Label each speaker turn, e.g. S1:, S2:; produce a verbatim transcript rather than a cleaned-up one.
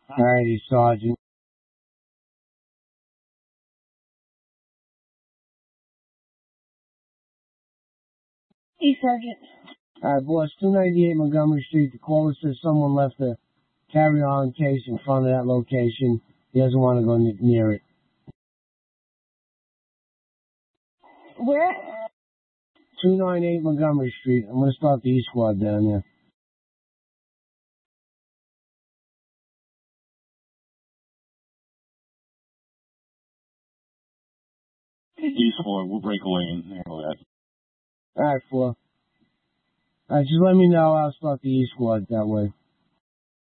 S1: Alrighty, Sergeant.
S2: Hey, Sergeant.
S1: Alright, boss, two ninety-eight Montgomery Street. The caller says someone left a carry-on case in front of that location. He doesn't want to go n- near it.
S2: Where?
S1: two ninety-eight Montgomery Street. I'm going to start the E-Squad down there.
S3: E-Squad, we'll break away and handle that.
S1: Alright, four. Alright, just let me know. I'll start the E-Squad that way.